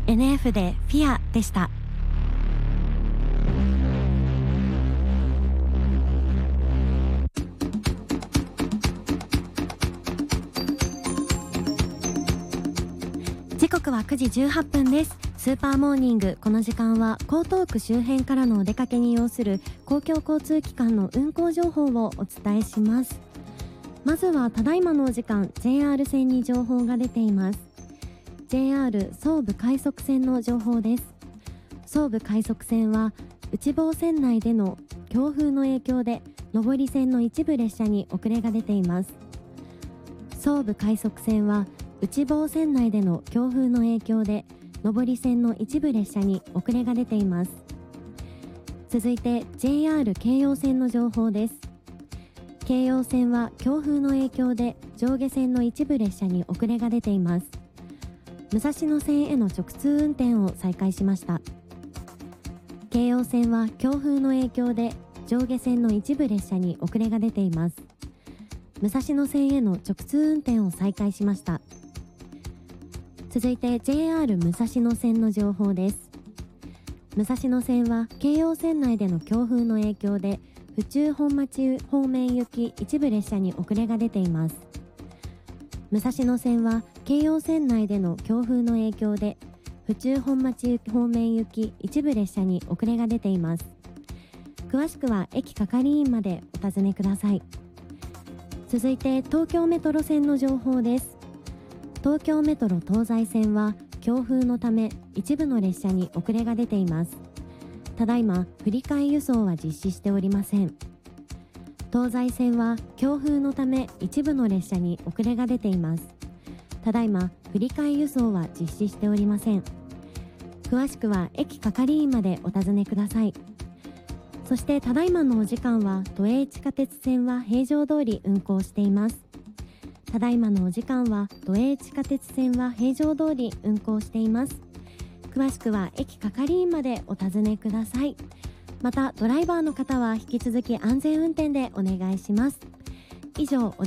NF でフィアでした。時刻は9時18分です。スーパーモーニング、この時間は江東区周辺からのお出かけに要する公共交通機関の運行情報をお伝えします。まずはただいまのお時間 JR 線に情報が出ています。 JR 総武快速線の情報です。総武快速線は内房線内での強風の影響で上り線の一部列車に遅れが出ています。総武快速線は内房線内での強風の影響で上り線の一部列車に遅れが出ています。続いて JR 京葉線の情報です。京葉線は強風の影響で上下線の一部列車に遅れが出ています。武蔵野線への直通運転を再開しました。京葉線は強風の影響で上下線の一部列車に遅れが出ています。武蔵野線への直通運転を再開しました。続いて JR 武蔵野線の情報です。武蔵野線は京葉線内での強風の影響で府中本町方面行き一部列車に遅れが出ています。武蔵野線は京葉線内での強風の影響で府中本町方面行き一部列車に遅れが出ています。詳しくは駅係員までお尋ねください。続いて東京メトロ線の情報です。東京メトロ東西線は強風のため一部の列車に遅れが出ています。ただいま振り替え輸送は実施しておりません。東西線は強風のため一部の列車に遅れが出ています。ただいま振り替え輸送は実施しておりません。詳しくは駅係員までお尋ねください。そしてただいまのお時間は都営地下鉄線は平常通り運行しています。ただいまのお時間は都営地下鉄線は平常通り運行しています。詳しくは駅係員までお尋ねください。またドライバーの方は引き続き安全運転でお願いします。以上